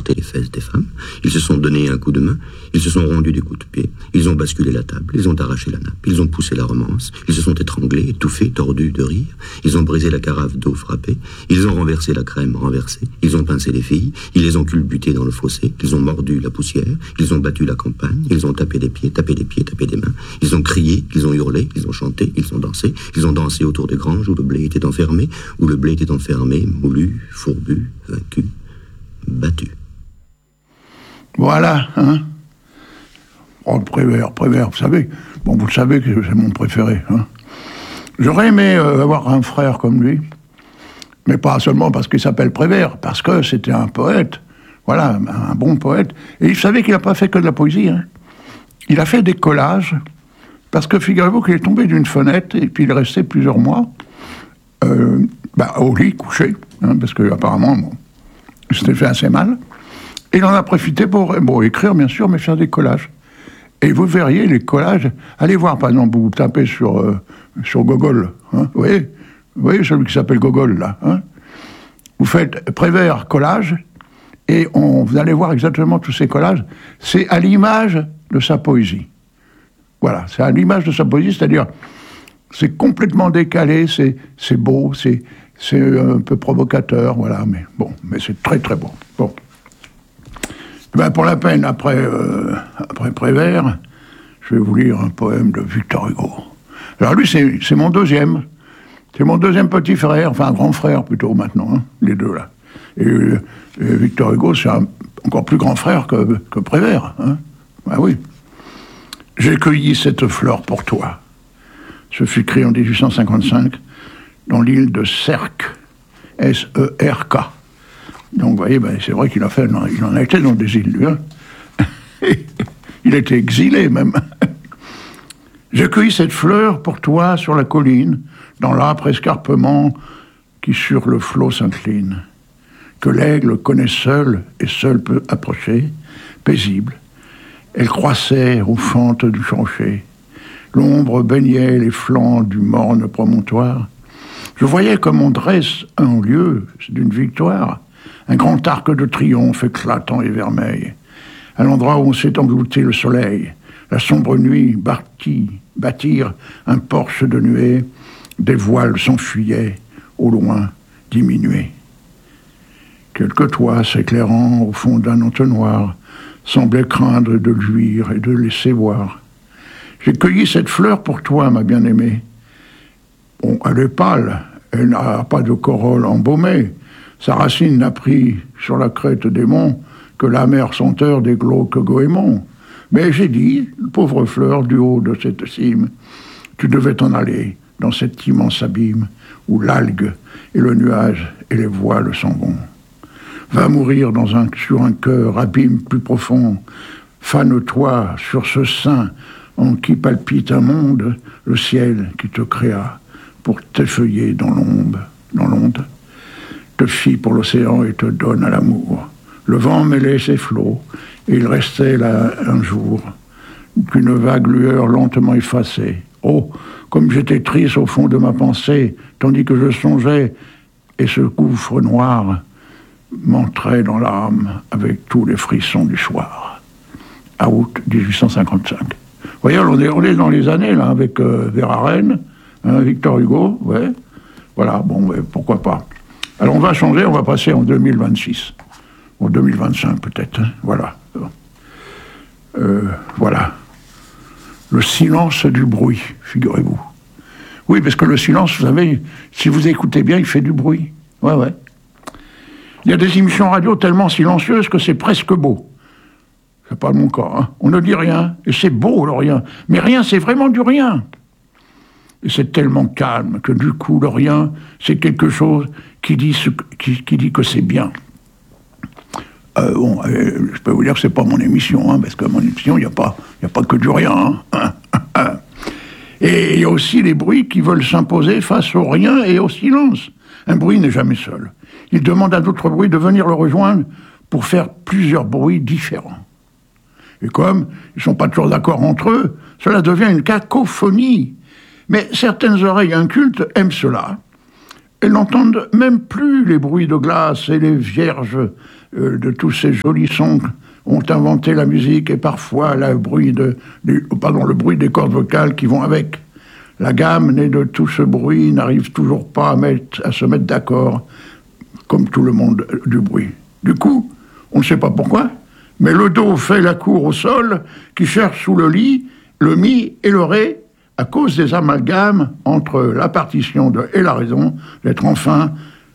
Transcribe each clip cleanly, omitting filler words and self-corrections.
supporté les fesses des femmes, ils se sont donné un coup de main, ils se sont rendus des coups de pied, ils ont basculé la table, ils ont arraché la nappe, ils ont poussé la romance, ils se sont étranglés, étouffés, tordus de rire, ils ont brisé la carafe d'eau frappée, ils ont renversé la crème renversée, ils ont pincé les filles, ils les ont culbutés dans le fossé, ils ont mordu la poussière, ils ont battu la campagne, ils ont tapé des pieds, tapé des pieds, tapé des mains, ils ont crié, ils ont hurlé, ils ont chanté, ils ont dansé autour des granges où le blé était enfermé, moulu, fourbu, vaincu, battu. Voilà, hein. Oh, Prévert, vous savez, bon, vous le savez que c'est mon préféré, hein. J'aurais aimé avoir un frère comme lui, mais pas seulement parce qu'il s'appelle Prévert, parce que c'était un poète, voilà, un bon poète. Et il savait qu'il n'a pas fait que de la poésie, hein. Il a fait des collages, parce que figurez-vous qu'il est tombé d'une fenêtre, et puis il est resté plusieurs mois, au lit, couché, hein, parce que apparemment, bon, il s'était fait assez mal. Et il en a profité pour écrire, bien sûr, mais faire des collages. Et vous verriez les collages. Allez voir, par exemple, vous tapez sur Gogol. Hein, vous voyez celui qui s'appelle Gogol, là. Hein, vous faites Prévert collage, et vous allez voir exactement tous ces collages. C'est à l'image de sa poésie. Voilà, c'est à l'image de sa poésie, c'est-à-dire, c'est complètement décalé, c'est beau, c'est un peu provocateur, voilà, mais c'est très très beau. Bon. Pour la peine, après Prévert, je vais vous lire un poème de Victor Hugo. Alors lui, c'est mon deuxième. C'est mon deuxième petit frère, enfin grand frère plutôt maintenant, hein, les deux là. Et Victor Hugo, c'est un encore plus grand frère que Prévert. Hein. Ah oui. J'ai cueilli cette fleur pour toi. Ce fut écrit en 1855 dans l'île de Sercq, S-E-R-K. Donc, vous voyez, c'est vrai qu'il en a été dans des îles, lui. Hein. Il a été exilé, même. J'ai cueilli cette fleur pour toi sur la colline, dans l'âpre escarpement qui sur le flot s'incline, que l'aigle connaît seul et seul peut approcher, paisible. Elle croissait aux fentes du chancher. L'ombre baignait les flancs du morne promontoire. Je voyais comme on dresse un lieu d'une victoire, un grand arc de triomphe éclatant et vermeil, à l'endroit où s'est englouti le soleil. La sombre nuit bâtir un porche de nuée, des voiles s'enfuyaient, au loin diminués. Quelques toits s'éclairant au fond d'un entonnoir semblaient craindre de luire et de laisser voir. J'ai cueilli cette fleur pour toi, ma bien-aimée. Bon, elle est pâle, elle n'a pas de corolle embaumée. Sa racine n'a pris sur la crête des monts que l'amère senteur des glauques goémons. Mais j'ai dit, pauvre fleur du haut de cette cime, tu devais t'en aller dans cet immense abîme où l'algue et le nuage et les voiles s'en vont. Va mourir sur un cœur abîme plus profond. Fane-toi sur ce sein en qui palpite un monde, le ciel qui te créa pour t'effeuiller dans l'onde, te fit pour l'océan et te donne à l'amour. Le vent mêlait ses flots, et il restait là un jour, qu'une vague lueur lentement effacée. Oh, comme j'étais triste au fond de ma pensée, tandis que je songeais, et ce gouffre noir m'entrait dans l'âme avec tous les frissons du soir. À août 1855. Vous voyez, on est dans les années, là, avec Verhaeren, hein, Victor Hugo, ouais. Voilà, pourquoi pas. Alors on va changer, on va passer en 2026. En 2025 peut-être, hein, voilà. Voilà. Le silence du bruit, figurez-vous. Oui, parce que le silence, vous savez, si vous écoutez bien, il fait du bruit. Ouais. Il y a des émissions radio tellement silencieuses que c'est presque beau. C'est pas mon cas, hein. On ne dit rien, et c'est beau le rien. Mais rien, c'est vraiment du rien. Et c'est tellement calme que du coup, le rien, c'est quelque chose qui dit que c'est bien. Je peux vous dire que c'est pas mon émission, hein, parce que mon émission, il n'y a pas que du rien. Hein. Et il y a aussi les bruits qui veulent s'imposer face au rien et au silence. Un bruit n'est jamais seul. Il demande à d'autres bruits de venir le rejoindre pour faire plusieurs bruits différents. Et comme ils ne sont pas toujours d'accord entre eux, cela devient une cacophonie. Mais certaines oreilles incultes aiment cela. elles n'entendent même plus les bruits de glace et les vierges de tous ces jolis sons ont inventé la musique et parfois le bruit des cordes vocales qui vont avec. La gamme née de tout ce bruit n'arrive toujours pas à se mettre d'accord, comme tout le monde du bruit. Du coup, on ne sait pas pourquoi, mais le do fait la cour au sol, qui cherche sous le lit, le mi et le ré, à cause des amalgames entre la partition de et la raison, d'être enfin,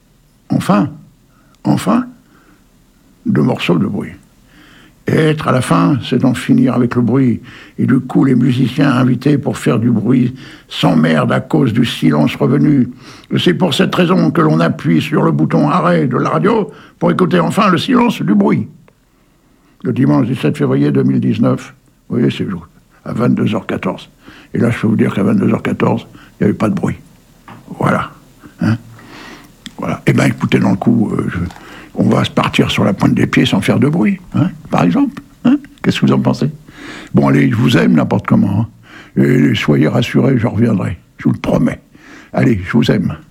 de morceaux de bruit. Et être à la fin, c'est d'en finir avec le bruit. Et du coup, les musiciens invités pour faire du bruit s'emmerdent à cause du silence revenu. Et c'est pour cette raison que l'on appuie sur le bouton arrêt de la radio pour écouter enfin le silence du bruit. Le dimanche 17 février 2019, vous voyez, c'est à 22h14. Et là, je peux vous dire qu'à 22h14, il n'y avait pas de bruit. Voilà. Hein, voilà. Eh bien, écoutez, dans le coup, on va se partir sur la pointe des pieds sans faire de bruit, hein, par exemple. Hein. Qu'est-ce que vous en pensez? Bon, allez, je vous aime n'importe comment. Hein. Et soyez rassurés, je reviendrai. Je vous le promets. Allez, je vous aime.